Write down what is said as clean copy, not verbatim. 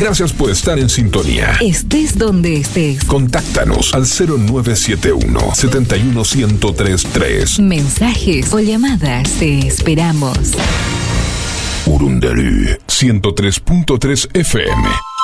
Gracias por estar en sintonía. Estés donde estés. Contáctanos al 0971 71133. Mensajes o llamadas, te esperamos. Urundarú 103.3 FM.